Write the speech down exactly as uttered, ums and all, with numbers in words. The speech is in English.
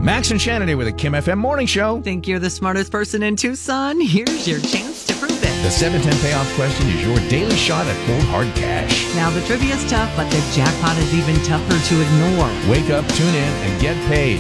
Max and Shannon with a Kim F M morning show. Think you're the smartest person in Tucson? Here's your chance to prove it. The seven ten payoff question is your daily shot at cold hard cash. Now, the trivia's tough, but the jackpot is even tougher to ignore. Wake up, tune in, and get paid.